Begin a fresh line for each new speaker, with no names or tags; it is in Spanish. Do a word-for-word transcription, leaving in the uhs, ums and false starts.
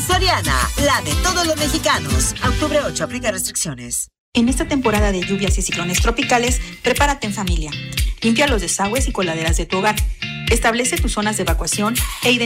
Soriana, la de todos los mexicanos. A octubre ocho, aplica restricciones.
En esta temporada de lluvias y ciclones tropicales, prepárate en familia. Limpia los desagües y coladeras de tu hogar. Establece tus zonas de evacuación e identifica